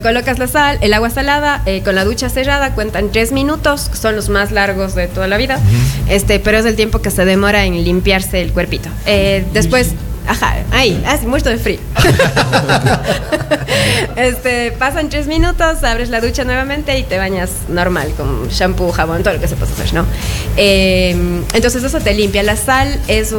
Colocas la sal, el agua salada, con la ducha cerrada, cuentan 3 minutos, que son los más largos de toda la vida, pero es el tiempo que se demora en limpiarse el cuerpito. Después, así, muerto de frío. Pasan 3 minutos, abres la ducha nuevamente y te bañas normal, con shampoo, jabón, todo lo que se puede hacer, ¿no? Entonces eso te limpia. La sal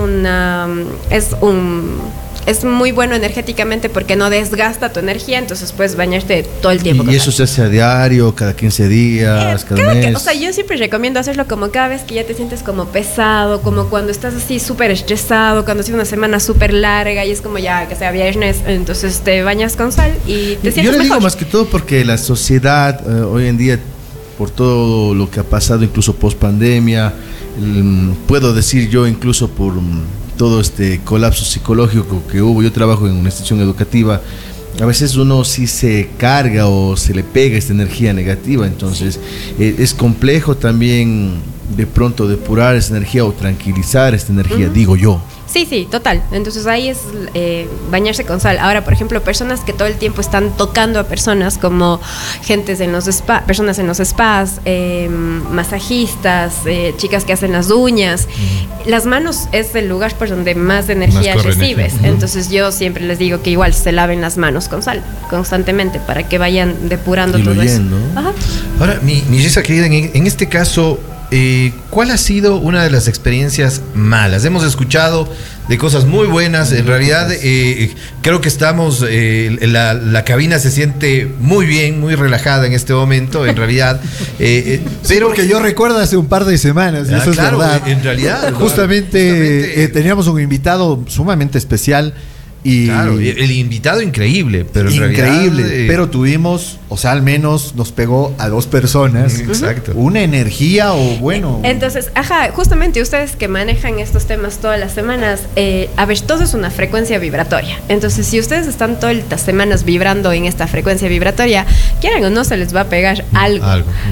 es muy bueno energéticamente porque no desgasta tu energía, entonces puedes bañarte todo el tiempo. ¿Y eso se hace a diario, cada 15 días, cada mes? Yo siempre recomiendo hacerlo como cada vez que ya te sientes como pesado, como cuando estás así súper estresado, cuando ha sido una semana súper larga y es como ya que sea viernes, entonces te bañas con sal y te sientes mejor. Yo le digo más que todo porque la sociedad hoy en día, por todo lo que ha pasado, incluso post pandemia, puedo decir yo incluso por todo este colapso psicológico que hubo. Yo trabajo en una institución educativa. A veces uno sí se carga o se le pega esta energía negativa, entonces es complejo también de pronto depurar esa energía o tranquilizar esta energía, digo yo. Sí, total. Entonces ahí es bañarse con sal. Ahora, por ejemplo, personas que todo el tiempo están tocando a personas, como personas en los spas, masajistas, chicas que hacen las uñas. Las manos es el lugar por donde más energía recibes. Entonces yo siempre les digo que igual se laven las manos con sal constantemente para que vayan depurando todo eso. Ajá. Ahora, mi Risa querida, en este caso, ¿cuál ha sido una de las experiencias malas? Hemos escuchado de cosas muy buenas. En realidad, creo que estamos, la cabina se siente muy bien, muy relajada en este momento, en realidad. Pero porque yo recuerdo hace un par de semanas, eso es verdad. En realidad, justamente teníamos un invitado sumamente especial. Y claro, el invitado increíble, pero increíble, pero tuvimos, o sea, al menos nos pegó a 2 personas. Exacto. Una energía o bueno. Entonces, justamente ustedes que manejan estos temas todas las semanas, a ver, todo es una frecuencia vibratoria. Entonces, si ustedes están todas las semanas vibrando en esta frecuencia vibratoria, quieran o no, se les va a pegar algo.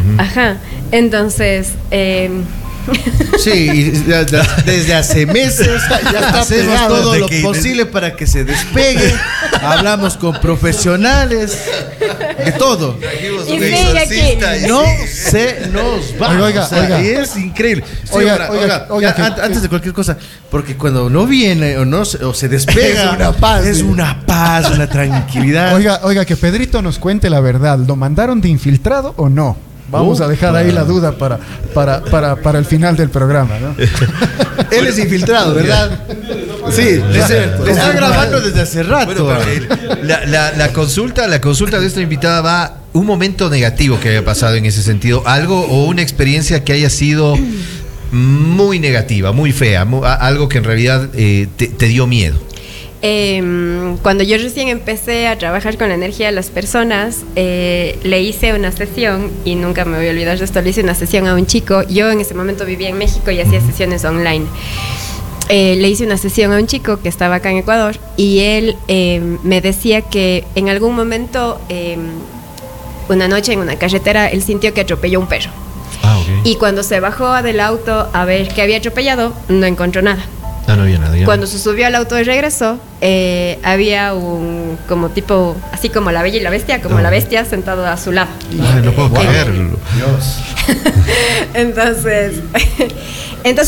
Entonces, sí, y desde hace meses ya hacemos todo lo posible para que se despegue. Hablamos con profesionales de todo. Y sigue aquí. No se nos va. Oiga. Y es increíble. Sí, oiga, antes de cualquier cosa, porque cuando no viene o se despega, es una paz, una tranquilidad. Oiga, que Pedrito nos cuente la verdad. ¿Lo mandaron de infiltrado o no? Vamos a dejar ahí la duda para el final del programa, ¿no? Él es infiltrado, ¿verdad? Sí, le está grabando desde hace rato. Bueno, la consulta de esta invitada va un momento negativo que haya pasado en ese sentido, algo o una experiencia que haya sido muy negativa, muy fea, algo que en realidad te dio miedo. Cuando yo recién empecé a trabajar con la energía de las personas, le hice una sesión, y nunca me voy a olvidar de esto, le hice una sesión a un chico. Yo en ese momento vivía en México y hacía sesiones online. Le hice una sesión a un chico que estaba acá en Ecuador y él me decía que en algún momento, una noche en una carretera, él sintió que atropelló un perro. Y cuando se bajó del auto a ver qué había atropellado, no encontró nada. No había nada. Cuando se subió al auto de regreso, había un como tipo, así como la Bella y la Bestia, como la bestia sentado a su lado. No puedo creerlo. Dios. Entonces este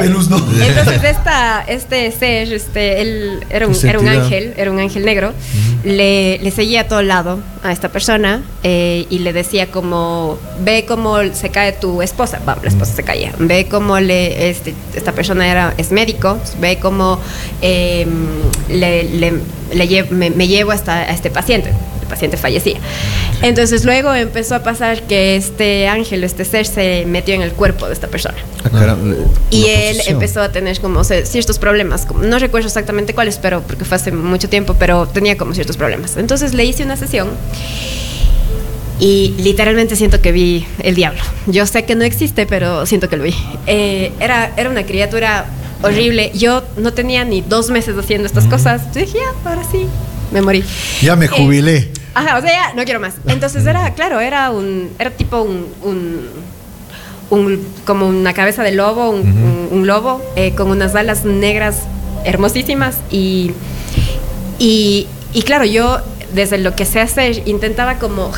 ser, él era un ángel negro, le seguía a todo lado a esta persona, y le decía como, ve cómo se cae tu esposa. La esposa se caía. Ve cómo esta persona es médico. Ve cómo me llevo a este paciente. El paciente fallecía. Entonces luego empezó a pasar que este ángel, este ser, se metió en el cuerpo de esta persona. Y él empezó a tener como ciertos problemas. No recuerdo exactamente cuáles, pero porque fue hace mucho tiempo, pero tenía como ciertos problemas. Entonces le hice una sesión y literalmente siento que vi el diablo. Yo sé que no existe, pero siento que lo vi. Era una criatura horrible. Yo no tenía ni 2 meses haciendo estas cosas. Yo dije, ya, ahora sí, me morí. Ya me jubilé. O sea, ya no quiero más. Entonces era tipo como una cabeza de lobo, un lobo, con unas alas negras hermosísimas y claro, yo desde lo que sé hacer, intentaba como